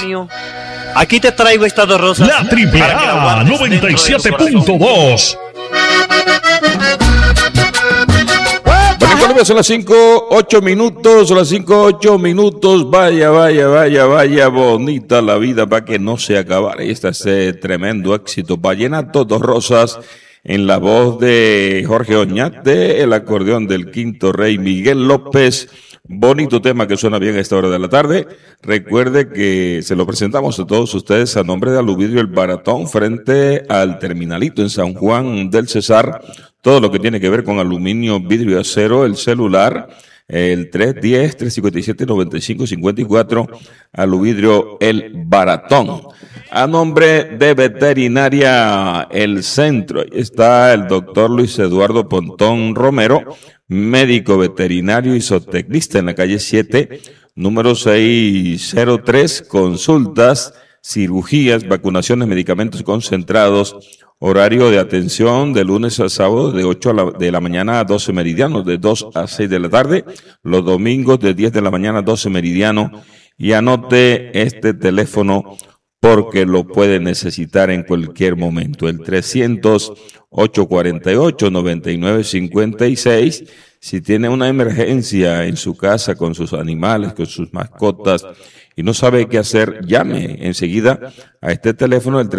Antonio, aquí te traigo estas dos rosas. La Triple A 97.2. Bueno, en Colombia son las 5:08 minutos, son las 5:08 minutos. Vaya, bonita la vida para que no se acabara. Este es tremendo éxito. Vallenato, Dos Rosas, en la voz de Jorge Oñate, el acordeón del quinto rey Miguel López. Bonito tema que suena bien a esta hora de la tarde. Recuerde que se lo presentamos a todos ustedes a nombre de Aluvidrio El Baratón, frente al Terminalito en San Juan del Cesar. Todo lo que tiene que ver con aluminio, vidrio y acero, el celular, el 310-357-9554, Aluvidrio El Baratón. A nombre de Veterinaria El Centro, ahí está el doctor Luis Eduardo Pontón Romero, médico veterinario y zootecnista en la calle 7, número 603, consultas, cirugías, vacunaciones, medicamentos concentrados, horario de atención de lunes a sábado de 8 de la mañana a 12 meridianos, de 2 a 6 de la tarde, los domingos de 10 de la mañana a 12 meridianos, y anote este teléfono porque lo puede necesitar en cualquier momento. El 300-848-9956. Si tiene una emergencia en su casa con sus animales, con sus mascotas, y no sabe qué hacer, llame enseguida a este teléfono, el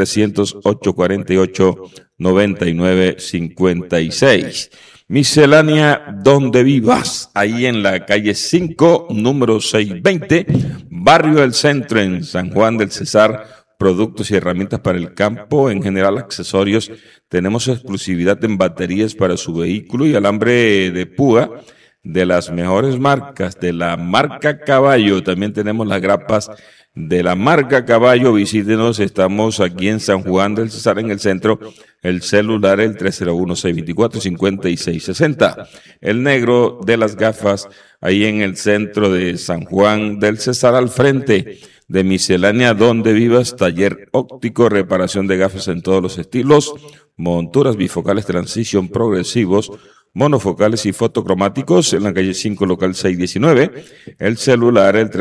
300-848-9956. Miscelánea Donde Vivas, ahí en la calle 5, número 620, Barrio El Centro, en San Juan del Cesar. Productos y herramientas para el campo, en general accesorios. Tenemos exclusividad en baterías para su vehículo y alambre de púa de las mejores marcas, de la marca Caballo. También tenemos las grapas de la marca Caballo. Visítenos, estamos aquí en San Juan del Cesar, en el centro. El celular, el 301-624-5660. El negro de las gafas, ahí en el centro de San Juan del Cesar, al frente de Miscelánea Donde Vivas, taller óptico, reparación de gafas en todos los estilos, monturas bifocales transition progresivos, monofocales y fotocromáticos, en la calle 5, local 619, el celular, el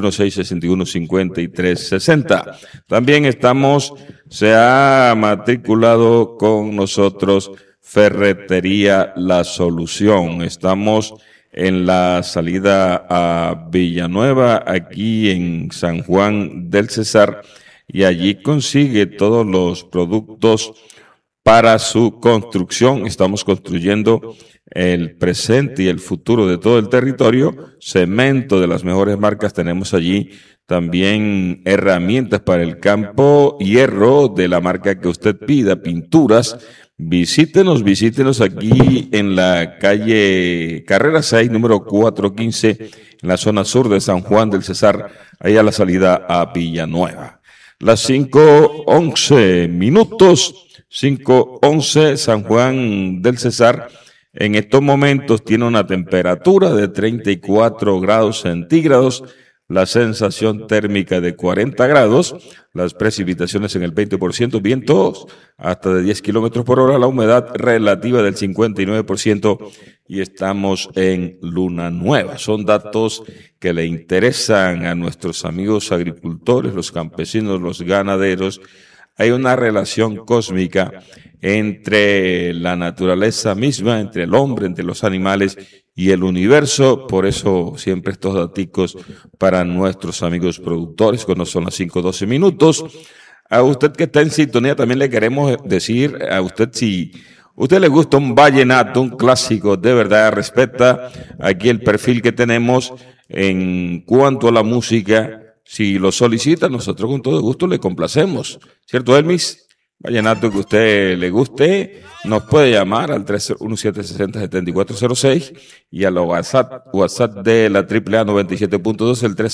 321-661-5360. También se ha matriculado con nosotros Ferretería La Solución. Estamos en la salida a Villanueva, aquí en San Juan del Cesar, y allí consigue todos los productos para su construcción. Estamos construyendo el presente y el futuro de todo el territorio. Cemento de las mejores marcas tenemos allí. También herramientas para el campo, hierro de la marca que usted pida, pinturas. Visítenos aquí en la calle Carrera 6, número 415, en la zona sur de San Juan del Cesar, ahí a la salida a Villanueva. Las 5:11 minutos, 5:11, San Juan del Cesar. En estos momentos tiene una temperatura de 34 grados centígrados, la sensación térmica de 40 grados, las precipitaciones en el 20%, vientos hasta de 10 kilómetros por hora, la humedad relativa del 59% y estamos en luna nueva. Son datos que le interesan a nuestros amigos agricultores, los campesinos, los ganaderos. Hay una relación cósmica entre la naturaleza misma, entre el hombre, entre los animales y el universo. Por eso siempre estos daticos para nuestros amigos productores, cuando son las 5:12 minutos. A usted que está en sintonía también le queremos decir a usted, si usted le gusta un vallenato, un clásico, de verdad, respeta aquí el perfil que tenemos en cuanto a la música. Si lo solicita, nosotros con todo gusto le complacemos. ¿Cierto, Elmis? Vallenato que a usted le guste, nos puede llamar al 301-760-7406 y a la WhatsApp de la AAA 97.2, el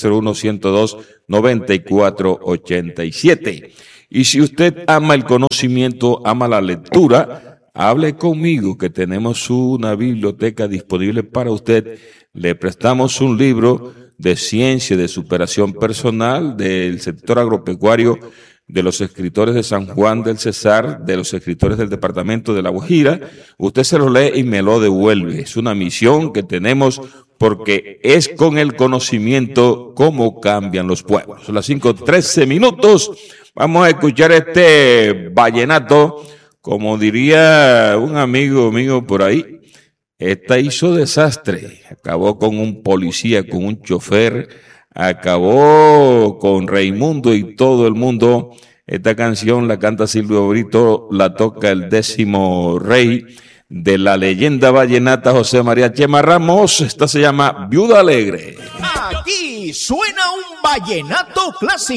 301-102-9487. Y si usted ama el conocimiento, ama la lectura, hable conmigo que tenemos una biblioteca disponible para usted. Le prestamos un libro de ciencia, de superación personal, del sector agropecuario, de los escritores de San Juan del Cesar, de los escritores del departamento de La Guajira. Usted se lo lee y me lo devuelve. Es una misión que tenemos porque es con el conocimiento cómo cambian los pueblos. Son las 5:13 minutos. Vamos a escuchar este vallenato, como diría un amigo mío por ahí. Esta hizo desastre, acabó con un policía, con un chofer, acabó con Raimundo y todo el mundo. Esta canción la canta Silvio Brito, la toca el 10º rey de la leyenda vallenata José María Chema Ramos. Esta se llama Viuda Alegre. Aquí suena un vallenato clásico.